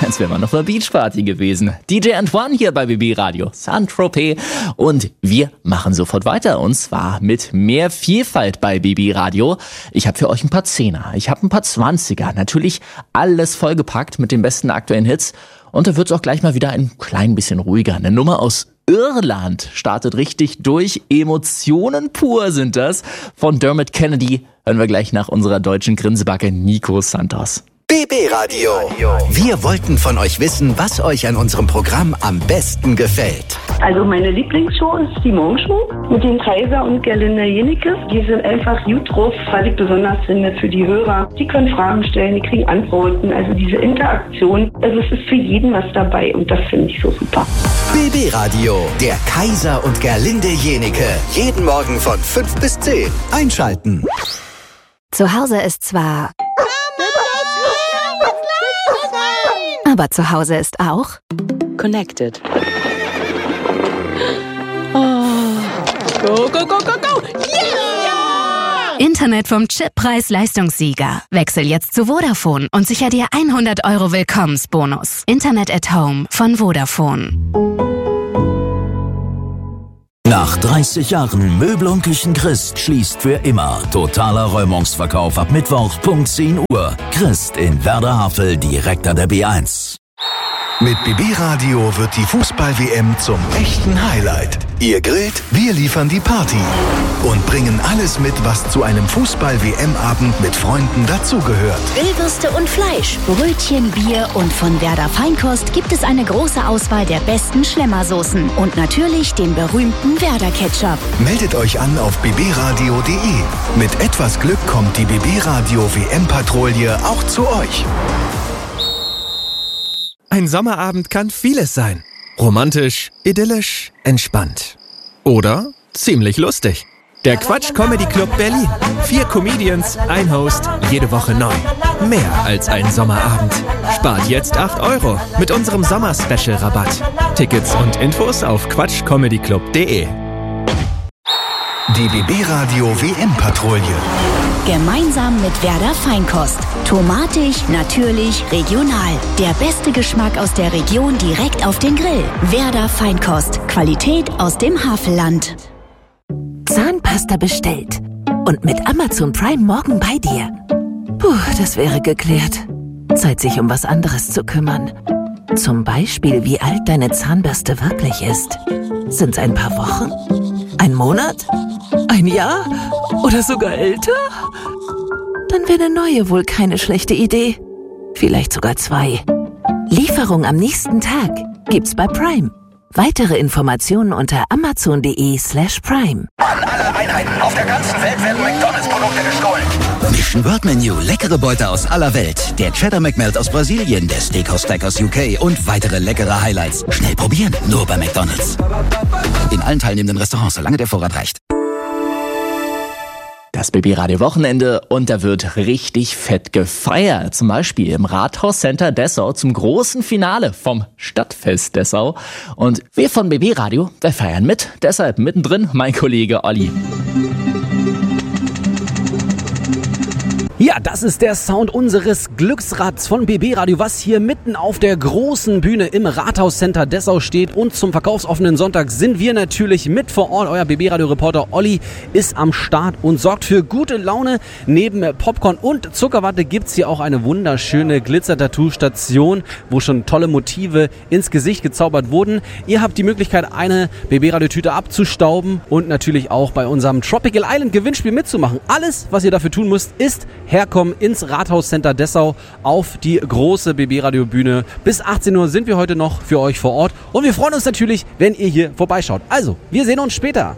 als wäre man auf einer Beachparty gewesen. DJ Antoine hier bei BB Radio Saint-Tropez und wir machen sofort weiter und zwar mit mehr Vielfalt bei BB Radio. Ich habe für euch ein paar Zehner, ich habe ein paar 20er, natürlich alles vollgepackt mit den besten aktuellen Hits und da wird es auch gleich mal wieder ein klein bisschen ruhiger. Eine Nummer aus Irland startet richtig durch. Emotionen pur sind das. Von Dermot Kennedy hören wir gleich nach unserer deutschen Grinsebacke Nico Santos. BB Radio. Wir wollten von euch wissen, was euch an unserem Programm am besten gefällt. Also meine Lieblingsshow ist die Morgenshow mit den Kaiser und Gerlinde Jenecke. Die sind einfach gut drauf, was ich besonders finde für die Hörer. Die können Fragen stellen, die kriegen Antworten. Also diese Interaktion, also es ist für jeden was dabei und das finde ich so super. BB Radio, der Kaiser und Gerlinde Jenecke. Jeden Morgen von 5 bis 10. Einschalten. Zu Hause ist zwar... Aber zu Hause ist auch Connected. Oh. Go, go, go, go, go! Yeah! Internet vom Chip-Preis-Leistungssieger. Wechsel jetzt zu Vodafone und sicher dir 100 € Willkommensbonus. Internet at Home von Vodafone. Nach 30 Jahren Möbel und Küchen Christ schließt für immer. Totaler Räumungsverkauf ab Mittwoch, Punkt 10 Uhr. Christ in Werder-Havel, direkt an der B1. Mit BB Radio wird die Fußball-WM zum echten Highlight. Ihr grillt, wir liefern die Party und bringen alles mit, was zu einem Fußball-WM-Abend mit Freunden dazugehört. Grillwürste und Fleisch, Brötchen, Bier und von Werder Feinkost gibt es eine große Auswahl der besten Schlemmersoßen und natürlich den berühmten Werder Ketchup. Meldet euch an auf bbradio.de. Mit etwas Glück kommt die BB Radio WM-Patrouille auch zu euch. Ein Sommerabend kann vieles sein. Romantisch, idyllisch, entspannt. Oder ziemlich lustig. Der Quatsch Comedy Club Berlin. 4 Comedians, ein Host, jede Woche neu. Mehr als ein Sommerabend. Spart jetzt 8 € mit unserem Sommer-Special-Rabatt. Tickets und Infos auf quatschcomedyclub.de. Die BB Radio WM-Patrouille. Gemeinsam mit Werder Feinkost. Tomatig, natürlich, regional. Der beste Geschmack aus der Region direkt auf den Grill. Werder Feinkost. Qualität aus dem Havelland. Zahnpasta bestellt. Und mit Amazon Prime morgen bei dir. Puh, das wäre geklärt. Zeit, sich um was anderes zu kümmern. Zum Beispiel, wie alt deine Zahnbürste wirklich ist. Sind's ein paar Wochen? Ein Monat? Ein Jahr? Oder sogar älter? Dann wäre eine neue wohl keine schlechte Idee. Vielleicht sogar 2. Lieferung am nächsten Tag gibt's bei Prime. Weitere Informationen unter amazon.de/prime. An alle Einheiten auf der ganzen Welt werden McDonalds-Produkte gestohlen. Mission World Menu, leckere Beute aus aller Welt. Der Cheddar McMelt aus Brasilien, der Steakhouse Stack aus UK und weitere leckere Highlights. Schnell probieren, nur bei McDonalds. In allen teilnehmenden Restaurants, solange der Vorrat reicht. Das BB Radio Wochenende und da wird richtig fett gefeiert. Zum Beispiel im Rathaus-Center Dessau zum großen Finale vom Stadtfest Dessau. Und wir von BB Radio, wir feiern mit. Deshalb mittendrin mein Kollege Olli. Ja, das ist der Sound unseres Glücksrads von BB Radio, was hier mitten auf der großen Bühne im Rathauscenter Dessau steht. Und zum verkaufsoffenen Sonntag sind wir natürlich mit vor Ort. Euer BB Radio Reporter Olli ist am Start und sorgt für gute Laune. Neben Popcorn und Zuckerwatte gibt's hier auch eine wunderschöne Glitzer-Tattoo-Station, wo schon tolle Motive ins Gesicht gezaubert wurden. Ihr habt die Möglichkeit, eine BB Radio Tüte abzustauben und natürlich auch bei unserem Tropical Island Gewinnspiel mitzumachen. Alles, was ihr dafür tun müsst, ist herkommen ins Rathauscenter Dessau auf die große BB Radio Bühne. Bis 18 Uhr sind wir heute noch für euch vor Ort und wir freuen uns natürlich, wenn ihr hier vorbeischaut. Also, wir sehen uns später.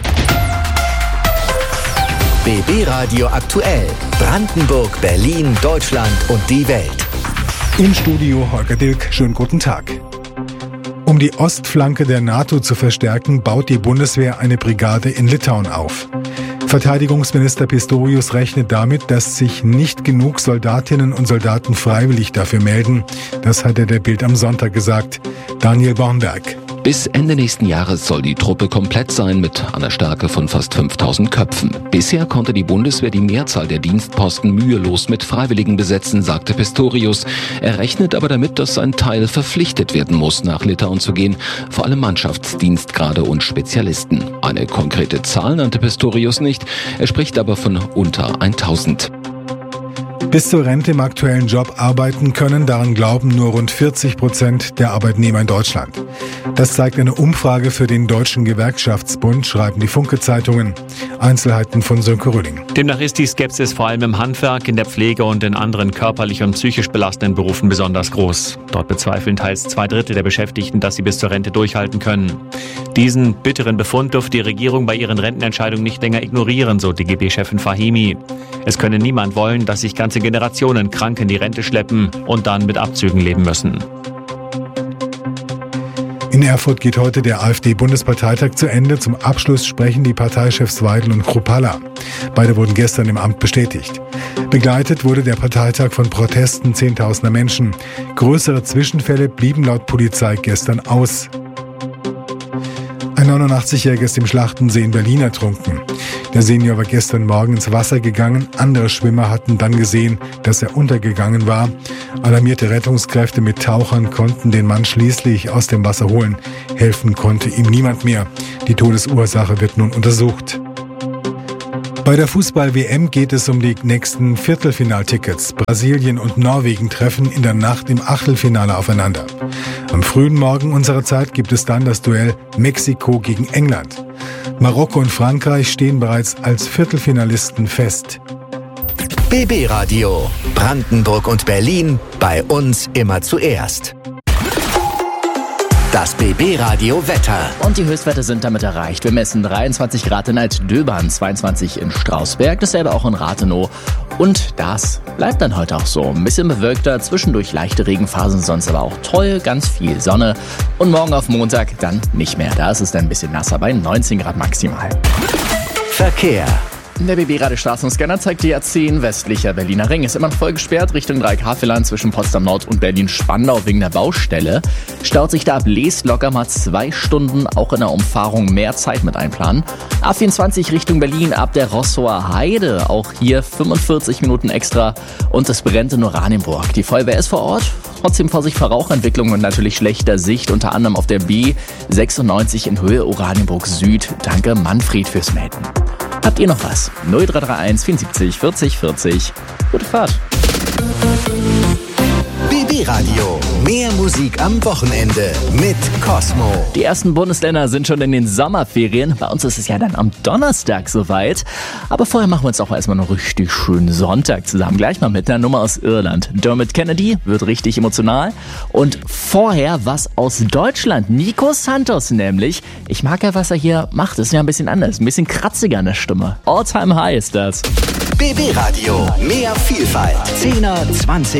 BB Radio aktuell. Brandenburg, Berlin, Deutschland und die Welt. Im Studio Holger Dilk, schönen guten Tag. Um die Ostflanke der NATO zu verstärken, baut die Bundeswehr eine Brigade in Litauen auf. Verteidigungsminister Pistorius rechnet damit, dass sich nicht genug Soldatinnen und Soldaten freiwillig dafür melden. Das hat er der Bild am Sonntag gesagt. Daniel Bornberg. Bis Ende nächsten Jahres soll die Truppe komplett sein mit einer Stärke von fast 5000 Köpfen. Bisher konnte die Bundeswehr die Mehrzahl der Dienstposten mühelos mit Freiwilligen besetzen, sagte Pistorius. Er rechnet aber damit, dass ein Teil verpflichtet werden muss, nach Litauen zu gehen, vor allem Mannschaftsdienstgrade und Spezialisten. Eine konkrete Zahl nannte Pistorius nicht, er spricht aber von unter 1000. Bis zur Rente im aktuellen Job arbeiten können, daran glauben nur rund 40% der Arbeitnehmer in Deutschland. Das zeigt eine Umfrage für den Deutschen Gewerkschaftsbund, schreiben die Funke-Zeitungen. Einzelheiten von Sönke Röhling. Demnach ist die Skepsis vor allem im Handwerk, in der Pflege und in anderen körperlich und psychisch belastenden Berufen besonders groß. Dort bezweifeln teils 2/3 der Beschäftigten, dass sie bis zur Rente durchhalten können. Diesen bitteren Befund dürfte die Regierung bei ihren Rentenentscheidungen nicht länger ignorieren, so DGB-Chefin Fahimi. Es könne niemand wollen, dass sich ganze Generationen krank in die Rente schleppen und dann mit Abzügen leben müssen. In Erfurt geht heute der AfD-Bundesparteitag zu Ende. Zum Abschluss sprechen die Parteichefs Weidel und Kruppalla. Beide wurden gestern im Amt bestätigt. Begleitet wurde der Parteitag von Protesten Zehntausender Menschen. Größere Zwischenfälle blieben laut Polizei gestern aus. Ein 89-Jähriger ist im Schlachtensee in Berlin ertrunken. Der Senior war gestern Morgen ins Wasser gegangen. Andere Schwimmer hatten dann gesehen, dass er untergegangen war. Alarmierte Rettungskräfte mit Tauchern konnten den Mann schließlich aus dem Wasser holen. Helfen konnte ihm niemand mehr. Die Todesursache wird nun untersucht. Bei der Fußball-WM geht es um die nächsten Viertelfinaltickets. Brasilien und Norwegen treffen in der Nacht im Achtelfinale aufeinander. Am frühen Morgen unserer Zeit gibt es dann das Duell Mexiko gegen England. Marokko und Frankreich stehen bereits als Viertelfinalisten fest. BB Radio. Brandenburg und Berlin. Bei uns immer zuerst. Das BB Radio Wetter. Und die Höchstwerte sind damit erreicht. Wir messen 23 Grad in Altdöbern, 22 in Strausberg, dasselbe auch in Rathenow. Und das bleibt dann heute auch so. Ein bisschen bewölkter, zwischendurch leichte Regenphasen, sonst aber auch toll, ganz viel Sonne. Und morgen auf Montag dann nicht mehr. Da ist es dann ein bisschen nasser, bei 19 Grad maximal. Verkehr. Der BB-Radio-Straßenscanner zeigt die A10 westlicher Berliner Ring. Ist immer noch voll gesperrt Richtung Dreieck-Havelland zwischen Potsdam Nord und Berlin-Spandau wegen der Baustelle. Staut sich da ab Leest locker mal 2 Stunden, auch in der Umfahrung mehr Zeit mit einplanen. A24 Richtung Berlin ab der Rossower Heide, auch hier 45 Minuten extra und es brennt in Oranienburg. Die Feuerwehr ist vor Ort, trotzdem Vorsicht vor Rauchentwicklung und natürlich schlechter Sicht, unter anderem auf der B96 in Höhe Oranienburg Süd. Danke Manfred fürs Melden. Habt ihr noch was? 0331 74 40 40. Gute Fahrt. BB Radio. Mehr Musik am Wochenende mit Cosmo. Die ersten Bundesländer sind schon in den Sommerferien. Bei uns ist es ja dann am Donnerstag soweit. Aber vorher machen wir uns auch erstmal einen richtig schönen Sonntag zusammen. Gleich mal mit einer Nummer aus Irland. Dermot Kennedy wird richtig emotional. Und vorher was aus Deutschland. Nico Santos nämlich. Ich mag ja, was er hier macht. Das ist ja ein bisschen anders. Ein bisschen kratziger an der Stimme. All Time High ist das. BB Radio. Mehr Vielfalt. 10er, 20